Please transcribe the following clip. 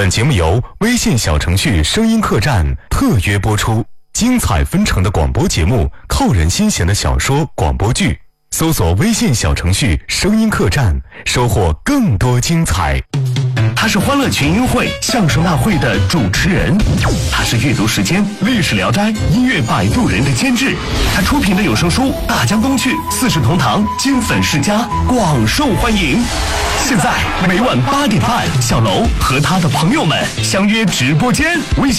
本节目由微信小程序声音客栈特约播出，精彩纷呈的广播节目，扣人心弦的小说广播剧，搜索微信小程序声音客栈，收获更多精彩。 他是欢乐群英会相声大会的主持人，他是阅读时间历史聊斋音乐摆渡人的监制，他出品的有声书《大江东去》四世同堂金粉世家广受欢迎。现在每晚8点半，小楼和他的朋友们相约直播间，微信